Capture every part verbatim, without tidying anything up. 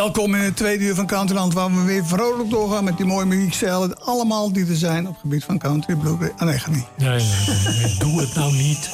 Welkom in het tweede uur van Countryland, waar we weer vrolijk doorgaan met die mooie muziekstijlen. Allemaal die er zijn op het gebied van country, bluegrass. Ah, nee, ga niet. Nee, nee, nee, nee, doe het nou niet.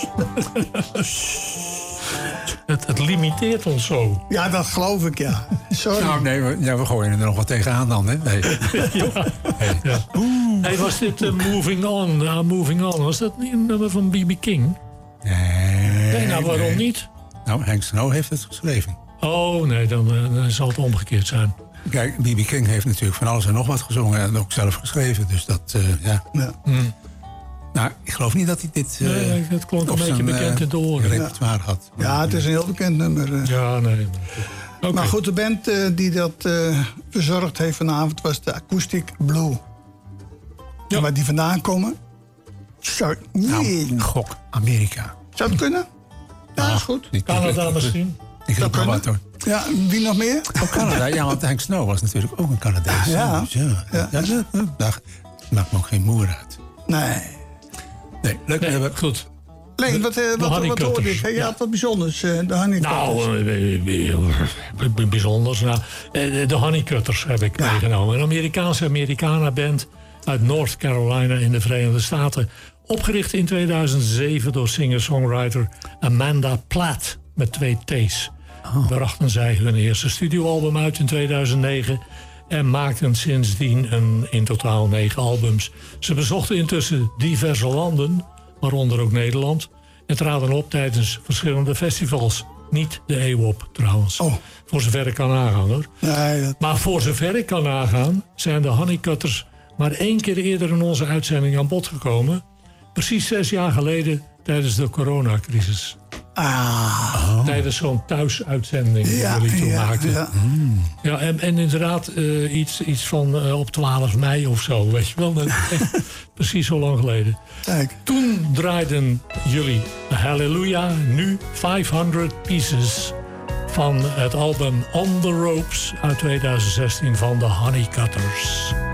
het, het limiteert ons zo. Ja, dat geloof ik, ja. Sorry. Nou, nee, we, ja, we gooien er nog wat tegenaan dan, hè? Nee. ja. Hey. Ja. Hey, was dit uh, Moving On? Uh, Moving On, was dat niet een nummer van B B King? Nee. Nee, nou, waarom nee. niet? Nou, Hank Snow heeft het geschreven. Oh, nee, dan, uh, dan zal het omgekeerd zijn. Kijk, B B King heeft natuurlijk van alles en nog wat gezongen en ook zelf geschreven. Dus dat, uh, ja. ja. Mm. Nou, ik geloof niet dat hij dit uh, nee, het klonk een beetje bekend in de oren. repertoire had. Ja, het is een heel bekend nummer. Uh. Ja, nee. Okay. Maar goed, de band uh, die dat uh, verzorgd heeft vanavond was de Acoustic Blue. Ja. En waar die vandaan komen? Zou nee. Nou, gok, Amerika. Zou het kunnen? Ja, ah, is goed. Canada misschien. Ik dat kan wat hoor. Ja, wie nog meer? Oh, Canada. Ja, want Hank Snow was natuurlijk ook een Canadees. Ja. Dus ja, ja. ja, ja, ja dat maakt me ook geen moer uit. Nee. Nee, leuk. Nee, hebben. Goed. Leen, wat, uh, wat, wat hoorde ik? Je ja. had wat bijzonders, uh, de honeycutters. Nou, uh, bijzonders. Nou, uh, de honeycutters heb ik ja. meegenomen. Een Amerikaanse Americana-band uit North Carolina in de Verenigde Staten. Opgericht in tweeduizend zeven door singer-songwriter Amanda Platt met twee T's. Oh. Brachten zij hun eerste studioalbum uit in tweeduizend negen... en maakten sindsdien een, in totaal negen albums. Ze bezochten intussen diverse landen, waaronder ook Nederland... en traden op tijdens verschillende festivals. Niet de A W O P trouwens, oh. voor zover ik kan nagaan hoor. Nee, dat... Maar voor zover ik kan nagaan zijn de Honeycutters... maar één keer eerder in onze uitzending aan bod gekomen. Precies zes jaar geleden tijdens de coronacrisis. Ah. Oh. Tijdens zo'n thuisuitzending die ja, jullie toen ja, maakten. Ja, mm. ja en, en inderdaad uh, iets, iets van uh, op twaalf mei of zo. Weet je wel, echt, precies zo lang geleden. Kijk. Toen draaiden jullie Hallelujah, nu vijfhonderd Pieces... van het album On The Ropes uit tweeduizend zestien van de Honeycutters.